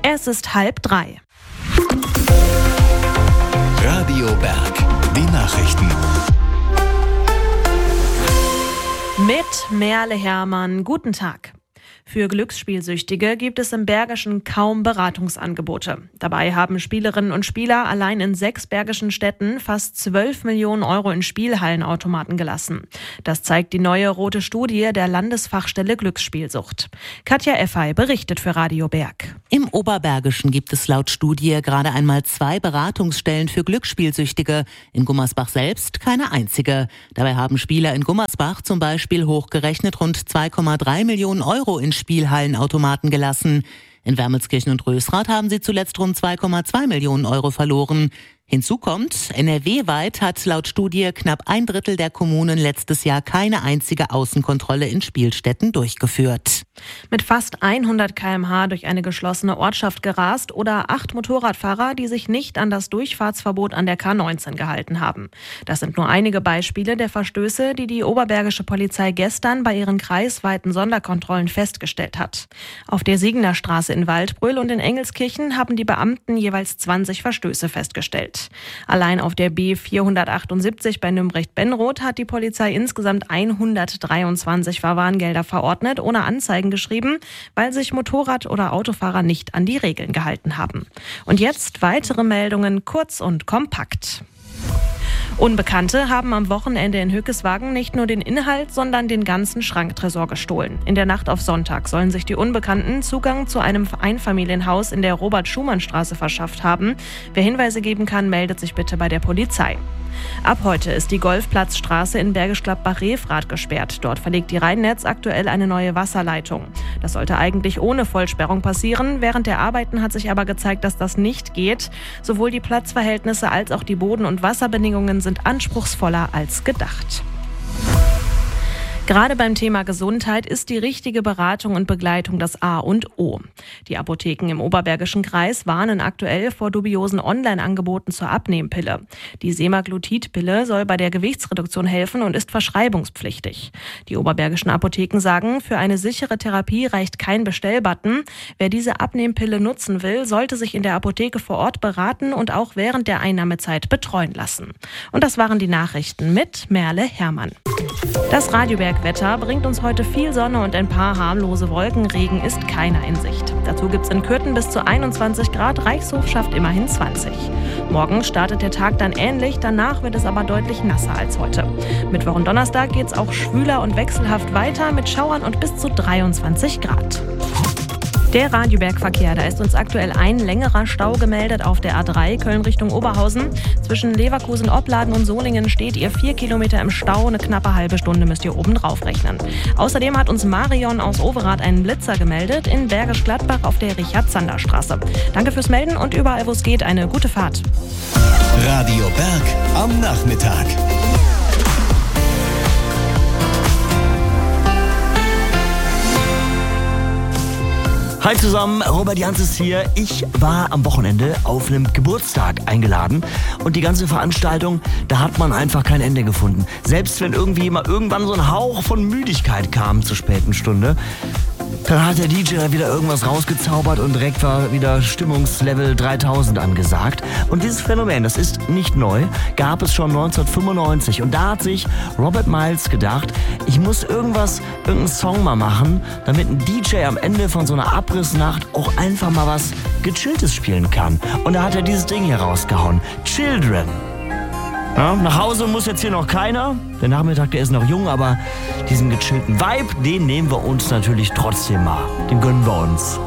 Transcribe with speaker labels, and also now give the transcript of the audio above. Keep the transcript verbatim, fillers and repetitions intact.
Speaker 1: Es ist halb drei.
Speaker 2: Radio Berg, die Nachrichten.
Speaker 1: Mit Merle Hermann, guten Tag. Für Glücksspielsüchtige gibt es im Bergischen kaum Beratungsangebote. Dabei haben Spielerinnen und Spieler allein in sechs bergischen Städten fast zwölf Millionen Euro in Spielhallenautomaten gelassen. Das zeigt die neue rote Studie der Landesfachstelle Glücksspielsucht. Katja Effey berichtet für Radio Berg.
Speaker 3: Im Oberbergischen gibt es laut Studie gerade einmal zwei Beratungsstellen für Glücksspielsüchtige. In Gummersbach selbst keine einzige. Dabei haben Spieler in Gummersbach zum Beispiel hochgerechnet rund zwei Komma drei Millionen Euro in Spielhallenautomaten gelassen. In Wermelskirchen und Rösrath haben sie zuletzt rund zwei Komma zwei Millionen Euro verloren. Hinzu kommt, N R W-weit hat laut Studie knapp ein Drittel der Kommunen letztes Jahr keine einzige Außenkontrolle in Spielstätten durchgeführt.
Speaker 1: Mit fast hundert Kilometer pro Stunde durch eine geschlossene Ortschaft gerast oder acht Motorradfahrer, die sich nicht an das Durchfahrtsverbot an der K neunzehn gehalten haben. Das sind nur einige Beispiele der Verstöße, die die oberbergische Polizei gestern bei ihren kreisweiten Sonderkontrollen festgestellt hat. Auf der Siegener Straße in Waldbröl und in Engelskirchen haben die Beamten jeweils zwanzig Verstöße festgestellt. Allein auf der B vierhundertachtundsiebzig bei Nümbrecht-Benroth hat die Polizei insgesamt hundertdreiundzwanzig Verwarngelder verordnet, ohne Anzeigen geschrieben, weil sich Motorrad- oder Autofahrer nicht an die Regeln gehalten haben. Und jetzt weitere Meldungen, kurz und kompakt. Unbekannte haben am Wochenende in Hückeswagen nicht nur den Inhalt, sondern den ganzen Schranktresor gestohlen. In der Nacht auf Sonntag sollen sich die Unbekannten Zugang zu einem Einfamilienhaus in der Robert-Schumann-Straße verschafft haben. Wer Hinweise geben kann, meldet sich bitte bei der Polizei. Ab heute ist die Golfplatzstraße in Bergisch Gladbach-Refrath gesperrt. Dort verlegt die Rheinnetz aktuell eine neue Wasserleitung. Das sollte eigentlich ohne Vollsperrung passieren. Während der Arbeiten hat sich aber gezeigt, dass das nicht geht. Sowohl die Platzverhältnisse als auch die Boden- und Wasserbedingungen sind anspruchsvoller als gedacht. Gerade beim Thema Gesundheit ist die richtige Beratung und Begleitung das A und O. Die Apotheken im Oberbergischen Kreis warnen aktuell vor dubiosen Online-Angeboten zur Abnehmpille. Die Semaglutid-Pille soll bei der Gewichtsreduktion helfen und ist verschreibungspflichtig. Die oberbergischen Apotheken sagen, für eine sichere Therapie reicht kein Bestellbutton. Wer diese Abnehmpille nutzen will, sollte sich in der Apotheke vor Ort beraten und auch während der Einnahmezeit betreuen lassen. Und das waren die Nachrichten mit Merle Hermann. Das Radioberg-Wetter bringt uns heute viel Sonne und ein paar harmlose Wolken. Regen ist keiner in Sicht. Dazu gibt es in Kürten bis zu einundzwanzig Grad, Reichshof schafft immerhin zwanzig. Morgen startet der Tag dann ähnlich, danach wird es aber deutlich nasser als heute. Mittwoch und Donnerstag geht es auch schwüler und wechselhaft weiter mit Schauern und bis zu dreiundzwanzig Grad. Der Radioberg-Verkehr, da ist uns aktuell ein längerer Stau gemeldet auf der A drei Köln Richtung Oberhausen. Zwischen Leverkusen, Opladen und Solingen steht ihr vier Kilometer im Stau. Eine knappe halbe Stunde müsst ihr oben drauf rechnen. Außerdem hat uns Marion aus Overath einen Blitzer gemeldet in Bergisch Gladbach auf der Richard-Zander-Straße. Danke fürs Melden und überall, wo es geht, eine gute Fahrt.
Speaker 2: Radio Berg am Nachmittag.
Speaker 4: Hi zusammen, Robert Jans ist hier. Ich war am Wochenende auf einem Geburtstag eingeladen und die ganze Veranstaltung, da hat man einfach kein Ende gefunden. Selbst wenn irgendwie mal irgendwann so ein Hauch von Müdigkeit kam zur späten Stunde, dann hat der D J da wieder irgendwas rausgezaubert und direkt war wieder Stimmungslevel dreitausend angesagt. Und dieses Phänomen, das ist nicht neu, gab es schon neunzehnhundertfünfundneunzig. Und da hat sich Robert Miles gedacht, ich muss irgendwas, irgendeinen Song mal machen, damit ein D J am Ende von so einer Abrissnacht auch einfach mal was Gechilltes spielen kann. Und da hat er dieses Ding hier rausgehauen, Children. Ja, nach Hause muss jetzt hier noch keiner. Der Nachmittag, der ist noch jung, aber diesen gechillten Vibe, den nehmen wir uns natürlich trotzdem mal. Den gönnen wir uns.